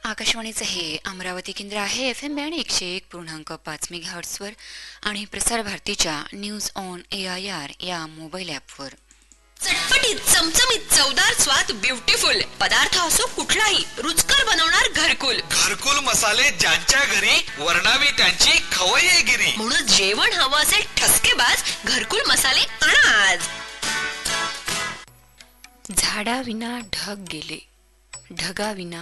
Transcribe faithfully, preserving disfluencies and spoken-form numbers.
आकाशवाणीचं हे अमरावती केंद्र आहे. एफ एम बँड एकशे एक पूर्णांक पाच मेगाहर्ट्सवर आणि प्रसार भारतीच्या news on A I R या मोबाईल ॲपवर. चटपटीत चमचमीत चवदार स्वाद ब्युटिफुल पदार्थ असो कुठलाही रुचकर बनवणार घरकुल. घरकुल मसाले ज्यांच्या घरी वर्णावी त्यांची खवय्येगिरी. म्हणून जेवण हवं असेल ठसकेबाज घरकुल मसाले आणा आज. झाडाविना ढग गेले, ढगाविना